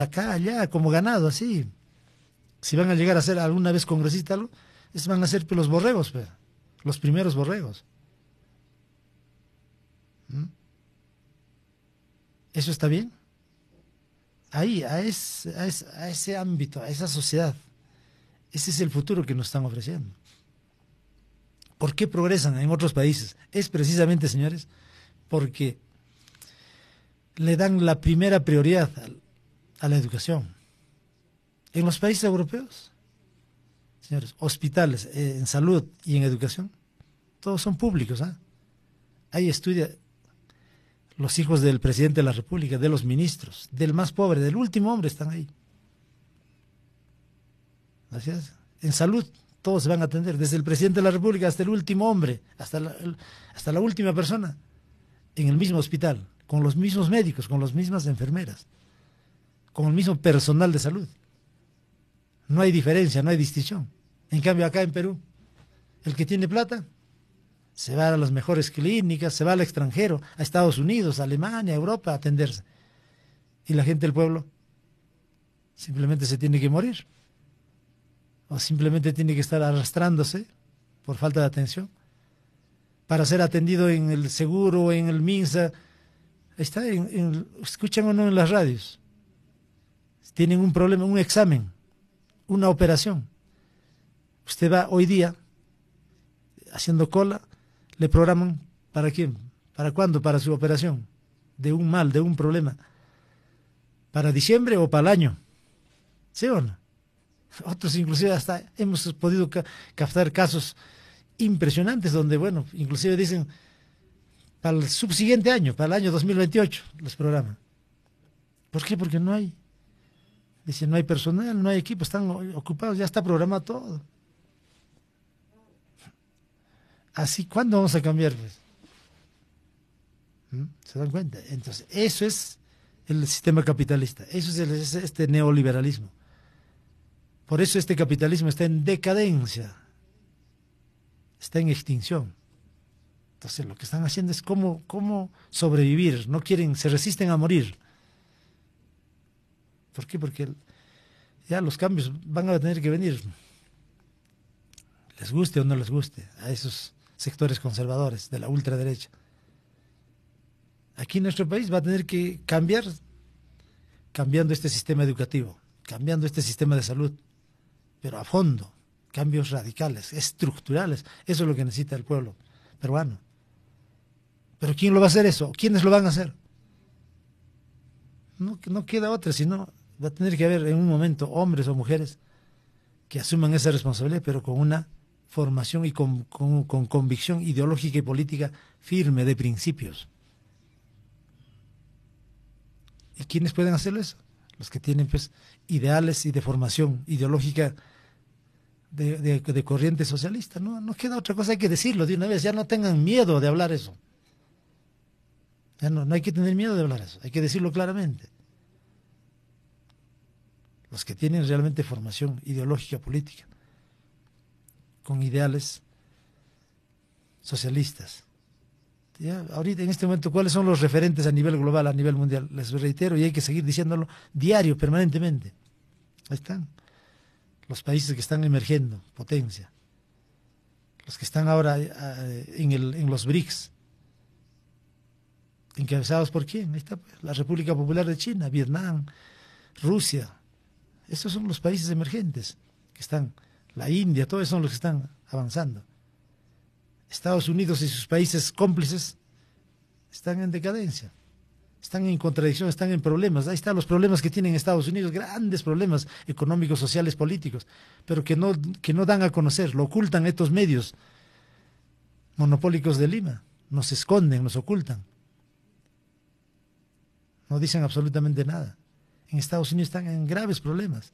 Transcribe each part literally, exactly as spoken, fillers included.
acá, allá, como ganado, así. Si van a llegar a ser alguna vez congresistas, algo, es van a ser pues, los borregos, pues, los primeros borregos. ¿Mm? ¿Eso está bien? Ahí, a ese, a, ese, a ese ámbito, a esa sociedad, ese es el futuro que nos están ofreciendo. ¿Por qué progresan en otros países? Es precisamente, señores, porque le dan la primera prioridad a, a la educación. En los países europeos, señores, hospitales eh, en salud y en educación, todos son públicos. ¿eh? Ahí estudia los hijos del presidente de la República, de los ministros, del más pobre, del último hombre están ahí. Así es. En salud todos se van a atender, desde el presidente de la República hasta el último hombre, hasta la, hasta la última persona, en el mismo hospital, con los mismos médicos, con las mismas enfermeras, con el mismo personal de salud. No hay diferencia, no hay distinción. En cambio acá en Perú, el que tiene plata se va a las mejores clínicas, se va al extranjero, a Estados Unidos, a Alemania, a Europa a atenderse. Y la gente del pueblo simplemente se tiene que morir. O simplemente tiene que estar arrastrándose por falta de atención. Para ser atendido en el seguro, en el MINSA. Está en, en, escuchan o no en las radios. Tienen un problema, un examen, una operación. Usted va hoy día haciendo cola, le programan ¿para quién? ¿Para cuándo? Para su operación de un mal, de un problema. ¿Para diciembre o para el año? ¿Sí o no? Otros inclusive hasta hemos podido ca captar casos impresionantes donde, bueno, inclusive dicen para el subsiguiente año, para el año dos mil veintiocho, los programan. ¿Por qué? Porque no hay. Dicen, no hay personal, no hay equipo, están ocupados, ya está programado todo. Así, ¿cuándo vamos a cambiar? Pues? ¿Mm? ¿Se dan cuenta? Entonces, eso es el sistema capitalista, eso es, el, es este neoliberalismo. Por eso este capitalismo está en decadencia, está en extinción. Entonces, lo que están haciendo es cómo, cómo sobrevivir, no quieren, se resisten a morir. ¿Por qué? Porque ya los cambios van a tener que venir, les guste o no les guste, a esos sectores conservadores de la ultraderecha. Aquí en nuestro país va a tener que cambiar, cambiando este sistema educativo, cambiando este sistema de salud, pero a fondo, cambios radicales, estructurales. Eso es lo que necesita el pueblo peruano. ¿Pero quién lo va a hacer eso? ¿Quiénes lo van a hacer? No, no queda otra, sino va a tener que haber en un momento hombres o mujeres que asuman esa responsabilidad, pero con una formación y con, con, con convicción ideológica y política firme de principios. ¿Y quiénes pueden hacerlo eso? Los que tienen pues ideales y de formación ideológica de, de, de corriente socialista. No, no queda otra cosa, hay que decirlo de una vez, ya no tengan miedo de hablar eso. Ya no, no hay que tener miedo de hablar eso, hay que decirlo claramente. Los que tienen realmente formación ideológica política, con ideales socialistas. Ya, ahorita en este momento, ¿cuáles son los referentes a nivel global, a nivel mundial? Les reitero y hay que seguir diciéndolo diario, permanentemente. Ahí están. Los países que están emergiendo, potencia. Los que están ahora uh, en, el, en los BRICS. ¿Encabezados por quién? Ahí está pues, la República Popular de China, Vietnam, Rusia. Estos son los países emergentes que están, la India, todos son los que están avanzando. Estados Unidos y sus países cómplices están en decadencia, están en contradicción, están en problemas. Ahí están los problemas que tienen Estados Unidos, grandes problemas económicos, sociales, políticos, pero que no, que no dan a conocer, lo ocultan estos medios monopólicos de Lima, nos esconden, nos ocultan. No dicen absolutamente nada. En Estados Unidos están en graves problemas.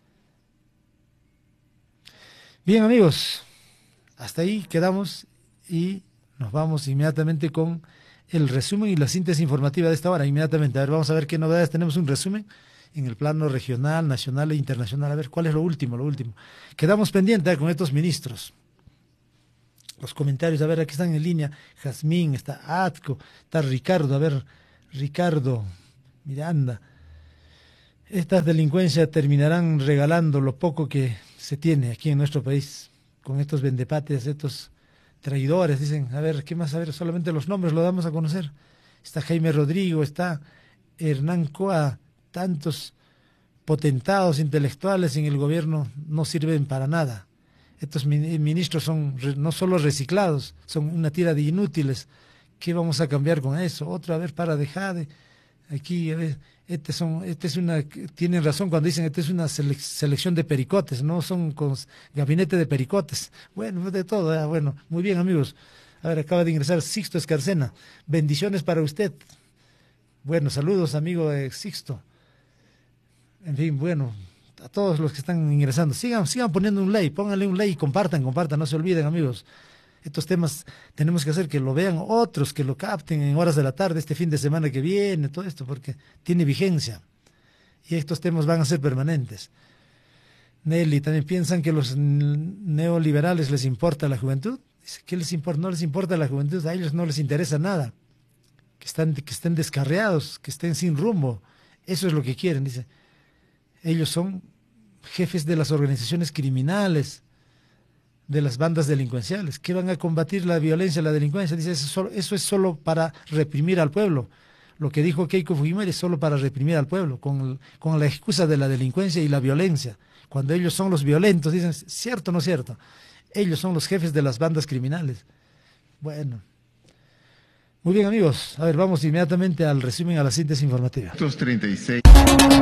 Bien, amigos, hasta ahí quedamos y nos vamos inmediatamente con el resumen y la síntesis informativa de esta hora. Inmediatamente, a ver, vamos a ver qué novedades tenemos. Un resumen en el plano regional, nacional e internacional. A ver, ¿cuál es lo último? Lo último. Quedamos pendientes con estos ministros. Los comentarios, a ver, aquí están en línea. Jazmín, está Atco, está Ricardo, a ver, Ricardo Miranda. Estas delincuencias terminarán regalando lo poco que se tiene aquí en nuestro país, con estos vendepatrias, estos traidores. Dicen, a ver, ¿qué más? A ver, solamente los nombres lo damos a conocer. Está Jaime Rodrigo, está Hernán Coa, tantos potentados intelectuales en el gobierno no sirven para nada. Estos ministros son no solo reciclados, son una tira de inútiles. ¿Qué vamos a cambiar con eso? Otro, a ver, para dejar de... Aquí, a ver, este son, este es una, tienen razón cuando dicen esta es una sele, selección de pericotes, no son con gabinete de pericotes. Bueno, de todo, ¿eh? Bueno, muy bien, amigos. A ver, acaba de ingresar Sixto Escarcena. Bendiciones para usted. Bueno, saludos, amigo de Sixto. En fin, bueno, a todos los que están ingresando, sigan, sigan poniendo un like, pónganle un like y compartan, compartan, no se olviden, amigos. Estos temas tenemos que hacer que lo vean otros, que lo capten en horas de la tarde, este fin de semana que viene, todo esto, porque tiene vigencia. Y estos temas van a ser permanentes. Nelly, ¿también piensan que los neoliberales les importa la juventud? Dice, ¿qué les importa? No les importa la juventud, a ellos no les interesa nada. Que, están, que estén descarriados, que estén sin rumbo. Eso es lo que quieren, dice. Ellos son jefes de las organizaciones criminales, de las bandas delincuenciales, que van a combatir la violencia, la delincuencia. Dice, eso, solo, eso es solo para reprimir al pueblo. Lo que dijo Keiko Fujimori es solo para reprimir al pueblo, con, con la excusa de la delincuencia y la violencia. Cuando ellos son los violentos, dicen, ¿cierto o no cierto? Ellos son los jefes de las bandas criminales. Bueno. Muy bien, amigos. A ver, vamos inmediatamente al resumen, a la síntesis informativa. treinta y seis